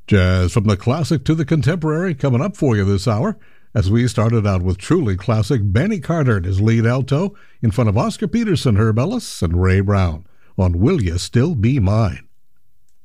Jazz from the classic to the contemporary coming up for you this hour, as we started out with truly classic Benny Carter and his lead alto in front of Oscar Peterson, Herb Ellis, and Ray Brown on Will Ya Still Be Mine.